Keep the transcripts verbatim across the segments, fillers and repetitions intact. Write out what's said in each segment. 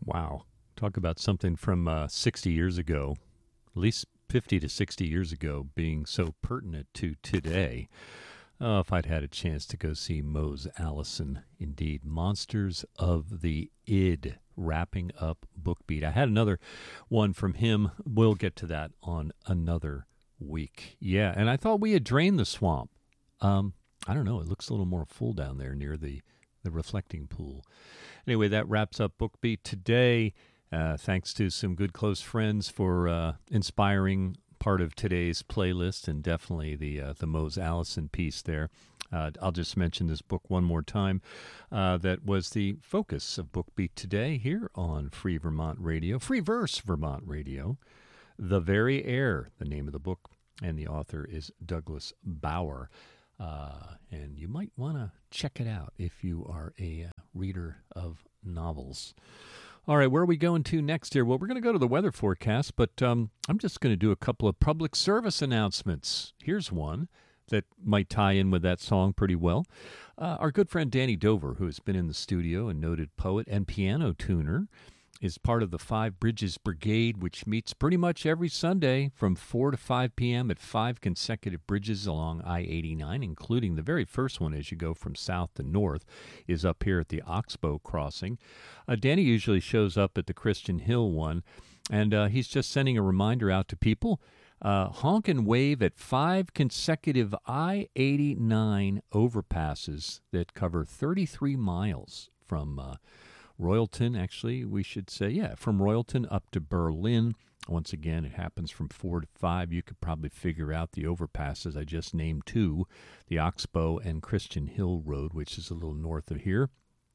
Wow. Talk about something from uh, sixty years ago, at least fifty to sixty years ago, being so pertinent to today. Oh, if I'd had a chance to go see Mose Allison, indeed. Monsters of the Id, wrapping up Bookbeat. I had another one from him. We'll get to that on another week. Yeah, and I thought we had drained the swamp. Um, I don't know. It looks a little more full down there near the, the reflecting pool. Anyway, that wraps up Bookbeat today. Uh, thanks to some good close friends for uh, inspiring part of today's playlist, and definitely the uh, the Mose Allison piece there. Uh, I'll just mention this book one more time. Uh, that was the focus of Bookbeat today here on Free Vermont Radio, Free Verse Vermont Radio. The Very Air, the name of the book, and the author is Douglas Bauer. Uh, and you might want to check it out if you are a uh, reader of novels. All right, where are we going to next here? Well, we're going to go to the weather forecast, but um, I'm just going to do a couple of public service announcements. Here's one that might tie in with that song pretty well. Uh, our good friend Danny Dover, who has been in the studio, a noted poet and piano tuner, is part of the Five Bridges Brigade, which meets pretty much every Sunday from four to five p.m. at five consecutive bridges along I eighty-nine, including the very first one as you go from south to north, is up here at the Oxbow Crossing. Uh, Danny usually shows up at the Christian Hill one, and uh, he's just sending a reminder out to people. Uh, honk and wave at five consecutive I eighty-nine overpasses that cover thirty-three miles from uh, Royalton, actually, we should say, yeah, from Royalton up to Berlin. Once again, it happens from four to five. You could probably figure out the overpasses. I just named two, the Oxbow and Christian Hill Road, which is a little north of here.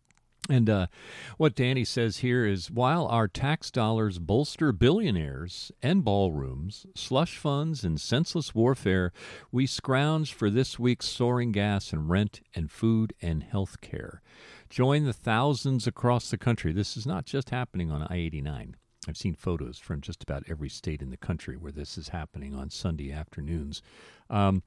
And uh, what Danny says here is, while our tax dollars bolster billionaires and ballrooms, slush funds, and senseless warfare, we scrounge for this week's soaring gas and rent and food and health care. Join the thousands across the country. This is not just happening on I eighty-nine. I've seen photos from just about every state in the country where this is happening on Sunday afternoons. Um,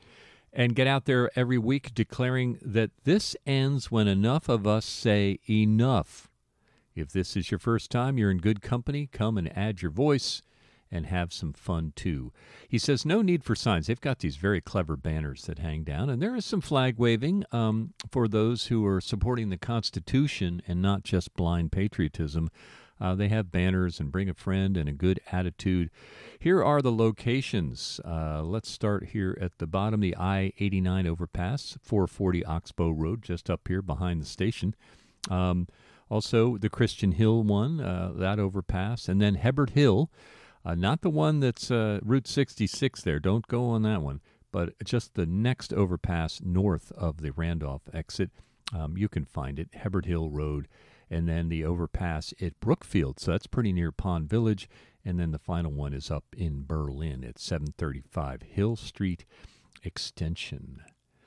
and get out there every week declaring that this ends when enough of us say enough. If this is your first time, you're in good company. Come and add your voice and have some fun, too. He says no need for signs. They've got these very clever banners that hang down, and there is some flag waving um, for those who are supporting the Constitution and not just blind patriotism. Uh, they have banners and bring a friend and a good attitude. Here are the locations. Uh, let's start here at the bottom, the I eighty-nine overpass, four forty Oxbow Road, just up here behind the station. Um, also, the Christian Hill one, uh, that overpass, and then Hebert Hill. Uh, not the one that's uh, Route sixty-six there. Don't go on that one. But just the next overpass north of the Randolph exit. Um, you can find it, Hebert Hill Road. And then the overpass at Brookfield. So that's pretty near Pond Village. And then the final one is up in Berlin at seven thirty-five Hill Street Extension.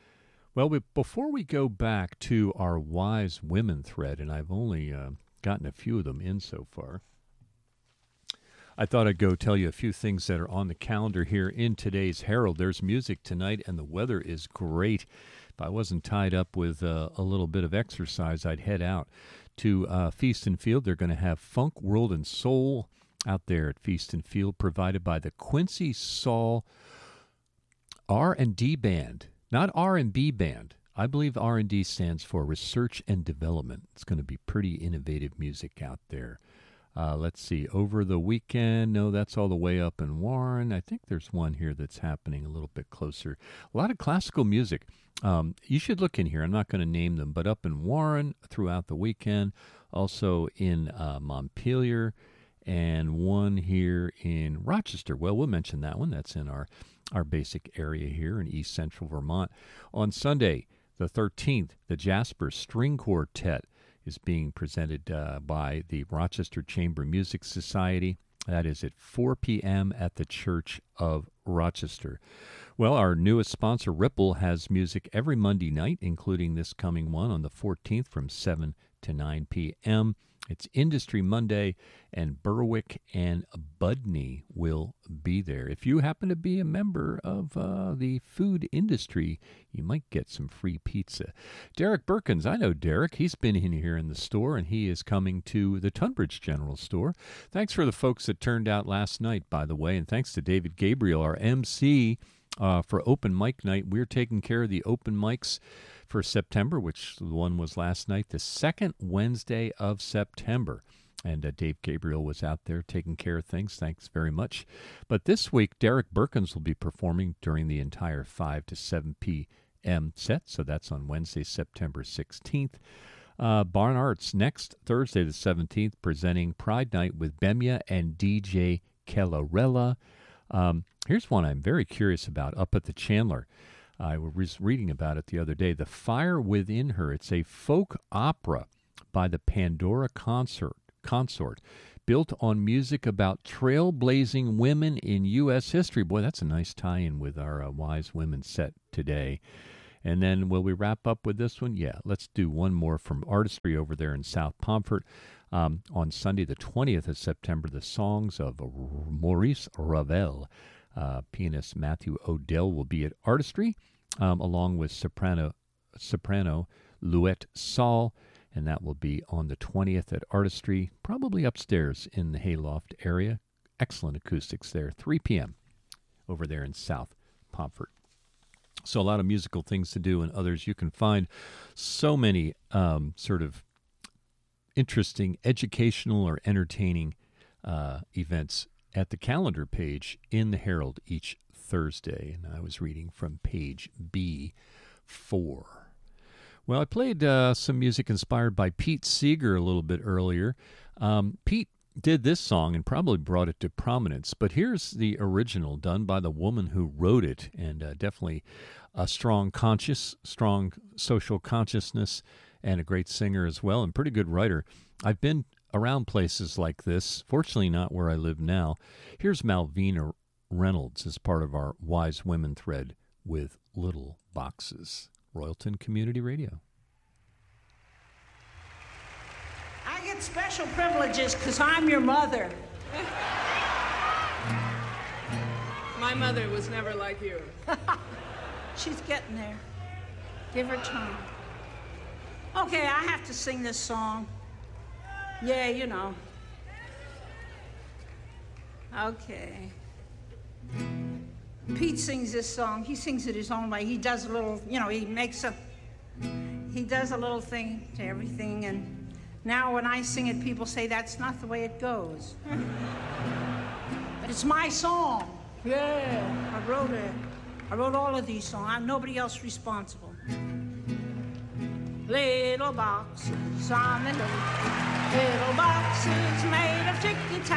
Well, we, before we go back to our Wise Women thread, and I've only uh, gotten a few of them in so far, I thought I'd go tell you a few things that are on the calendar here in today's Herald. There's music tonight, and the weather is great. If I wasn't tied up with uh, a little bit of exercise, I'd head out to uh, Feast and Field. They're going to have Funk, World, and Soul out there at Feast and Field, provided by the Quincy Saul R and D Band. Not R and B Band. I believe R and D stands for Research and Development. It's going to be pretty innovative music out there. Uh, let's see, over the weekend, no, that's all the way up in Warren. I think there's one here that's happening a little bit closer. A lot of classical music. Um, you should look in here. I'm not going to name them, but up in Warren throughout the weekend, also in uh, Montpelier, and one here in Rochester. Well, we'll mention that one. That's in our, our basic area here in East Central Vermont. On Sunday, the thirteenth, the Jasper String Quartet is being presented uh, by the Rochester Chamber Music Society. That is at four p.m. at the Church of Rochester. Well, our newest sponsor, Ripple, has music every Monday night, including this coming one on the fourteenth from seven to nine p.m. It's Industry Monday, and Berwick and Budney will be there. If you happen to be a member of uh, the food industry, you might get some free pizza. Derek Birkins, I know Derek. He's been in here in the store, and he is coming to the Tunbridge General Store. Thanks for the folks that turned out last night, by the way, and thanks to David Gabriel, our M C, uh, for Open Mic Night. We're taking care of the open mics for September, which the one was last night, the second Wednesday of September. And uh, Dave Gabriel was out there taking care of things. Thanks very much. But this week, Derek Birkins will be performing during the entire five to seven p.m. set. So that's on Wednesday, September sixteenth. Uh, Barn Arts next Thursday, the seventeenth, presenting Pride Night with Bemya and D J Kellarella. Um, here's one I'm very curious about up at the Chandler. I was reading about it the other day. The Fire Within Her. It's a folk opera by the Pandora Consort, Consort, built on music about trailblazing women in U S history. Boy, that's a nice tie-in with our uh, Wise Women set today. And then will we wrap up with this one? Yeah, let's do one more from Artistry over there in South Pomfret. Um, on Sunday, the twentieth of September, the songs of Maurice Ravel. Uh, pianist Matthew Odell will be at Artistry, um, along with soprano soprano Louette Saul, and that will be on the twentieth at Artistry, probably upstairs in the Hayloft area. Excellent acoustics there, three p.m. over there in South Pomfret. So a lot of musical things to do, and others you can find so many um, sort of interesting, educational, or entertaining uh, events at the calendar page in the Herald each Thursday. And I was reading from page B four. Well, I played uh, some music inspired by Pete Seeger a little bit earlier. Um, Pete did this song and probably brought it to prominence, but here's the original done by the woman who wrote it, and uh, definitely a strong conscious, strong social consciousness, and a great singer as well, and pretty good writer. I've been around places like this, fortunately not where I live now. Here's Malvina Reynolds as part of our Wise Women thread with Little Boxes. Royalton Community Radio. I get special privileges because I'm your mother. My mother was never like you. She's getting there. Give her time. Okay, I have to sing this song. Yeah, you know. Okay. Pete sings this song. He sings it his own way. He does a little, you know, he makes a, he does a little thing to everything. And now when I sing it, people say that's not the way it goes. But it's my song. Yeah, I wrote it. I wrote all of these songs. I'm nobody else responsible. Little boxes on the hill, little boxes made of ticky-tack.